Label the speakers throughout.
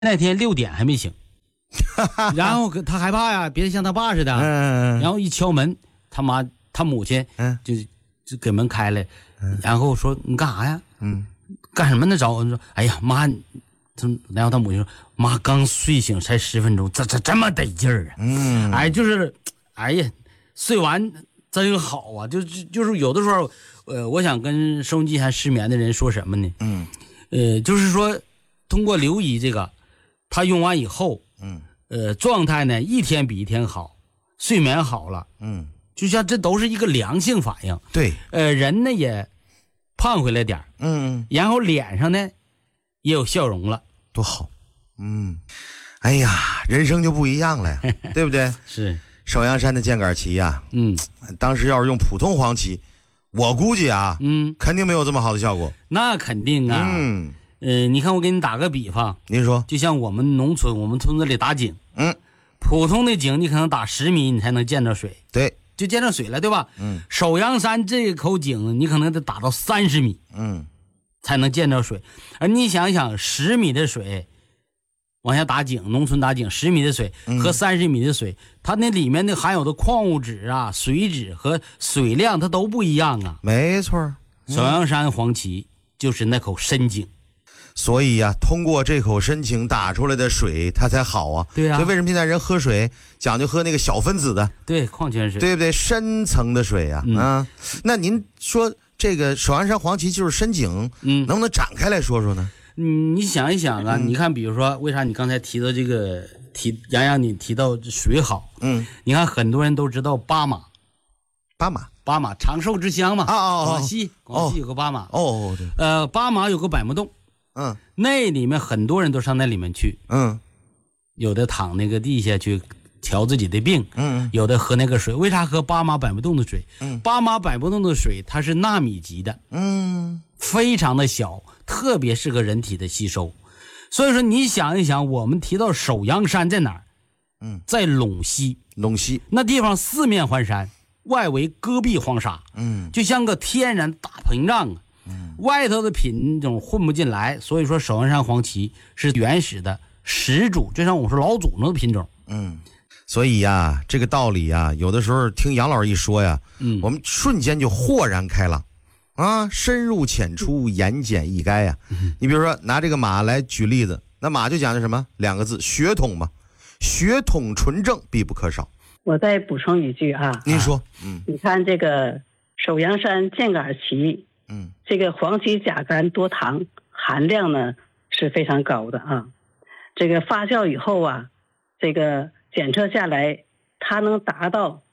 Speaker 1: 那天6点还没醒，然后他害怕呀，别像他爸似的，然后一敲门，他母亲就给门开了，然后说你干啥呀？干什么呢？找我说，哎呀妈，然后他母亲说，妈刚睡醒才10分钟，这么得劲儿啊！哎呀，睡完真好啊！就是有的时候，我想跟收音机还失眠的人说什么呢？就是说通过留医这个，他用完以后，状态呢一天比一天好，睡眠好了，就像这都是一个良性反应。
Speaker 2: 对，
Speaker 1: 人呢也胖回来点然后脸上呢也有笑容了，
Speaker 2: 多好。哎呀，人生就不一样了呀，对不对？
Speaker 1: 是
Speaker 2: 首阳山的箭杆旗呀，当时要是用普通黄芪，我估计啊，肯定没有这么好的效果。
Speaker 1: 那肯定啊，你看我给你打个比方，
Speaker 2: 您说，
Speaker 1: 就像我们农村，我们村子里打井，普通的井你可能打10米你才能见着水，
Speaker 2: 对，
Speaker 1: 就见着水了，对吧？首阳山这口井你可能得打到30米，才能见着水。而你想想10米的水往下打井，农村打井10米的水和30米的水，它那里面的含有的矿物质啊、水质和水量它都不一样啊。
Speaker 2: 没错，
Speaker 1: 首阳山黄芪就是那口深井，
Speaker 2: 所以呀，通过这口深井打出来的水它才好啊。
Speaker 1: 对啊，
Speaker 2: 所以为什么现在人喝水讲究喝那个小分子的，对，
Speaker 1: 矿泉水，
Speaker 2: 对不对？深层的水啊。那您说这个首阳山黄芪就是深井，能不能展开来说说呢？
Speaker 1: 你想一想啊，你看比如说为啥你刚才提到这个洋洋你提到水好，你看很多人都知道巴马长寿之乡嘛，广西有个巴马，对，巴马有个百慕洞，那里面很多人都上那里面去，有的躺那个地下去调自己的病，有的喝那个水。为啥喝巴马百慕洞的水？巴马百慕洞的水它是纳米级的，非常的小，特别适合人体的吸收。所以说你想一想，我们提到首阳山在哪儿？在陇西那地方四面环山，外围戈壁荒沙，就像个天然大屏障啊，外头的品种混不进来。所以说首阳山黄芪是原始的始祖，就像我说老祖宗的品种。
Speaker 2: 所以呀，这个道理呀，有的时候听杨老师一说呀，我们瞬间就豁然开朗啊，深入浅出，言简意赅呀。你比如说拿这个马来举例子，那马就讲究什么？2个字，血统嘛，血统纯正必不可少。
Speaker 3: 我再补充一句啊，
Speaker 2: 您说，
Speaker 3: 你看这个首阳山箭杆旗，这个黄芪甲苷多糖含量呢是非常高的啊。这个发酵以后啊，这个检测下来，它能达到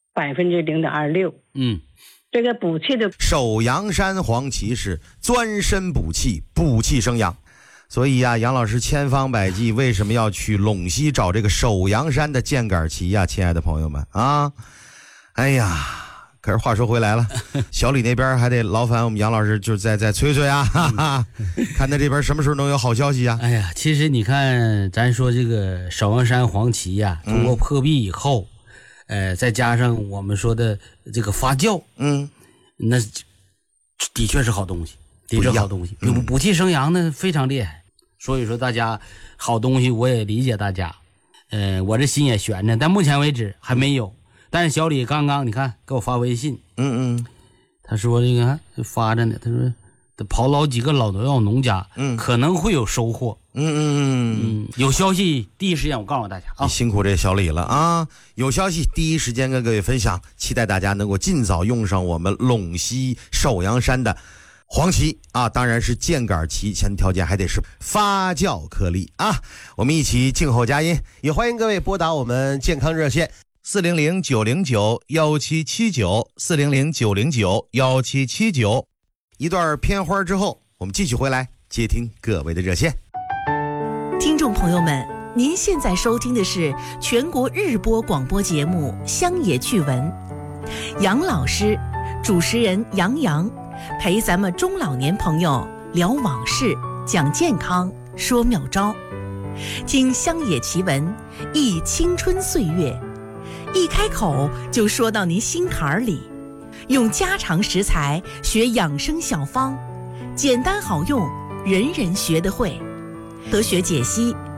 Speaker 3: 0.26%。这个补气的
Speaker 2: 首阳山黄芪是钻参补气，补气生阳。所以呀，杨老师千方百计为什么要去陇西找这个首阳山的箭杆旗呀？亲爱的朋友们啊，哎呀，可是话说回来了，小李那边还得劳烦我们杨老师就再催催啊，看他这边什么时候能有好消息啊？
Speaker 1: 哎呀，其实你看咱说这个首阳山黄芪呀，通过破壁以后，再加上我们说的这个发酵，那的确是好东西，的确好东西，补气生阳呢非常厉害。所以说大家好东西我也理解大家，我这心也悬着，但目前为止还没有。但是小李刚刚你看给我发微信，他说这个发着呢，他说他跑老几个老农家，可能会有收获。有消息第一时间我告诉大家啊，
Speaker 2: 辛苦这小李了啊！有消息第一时间跟各位分享，期待大家能够尽早用上我们陇西首阳山的黄芪啊，当然是箭杆旗，前提条件还得是发酵颗粒啊。我们一起静候佳音，
Speaker 4: 也欢迎各位拨打我们健康热线400-909-1779，400-909-1779。
Speaker 2: 一段片花之后，我们继续回来接听各位的热线。
Speaker 5: 听众朋友们，您现在收听的是全国日播广播节目《乡野趣闻》，杨老师，主持人杨洋，陪咱们中老年朋友聊往事，讲健康，说妙招，听乡野奇闻，忆青春岁月，一开口就说到您心坎里，用家常食材学养生小方，简单好用，人人学得会。科学解析，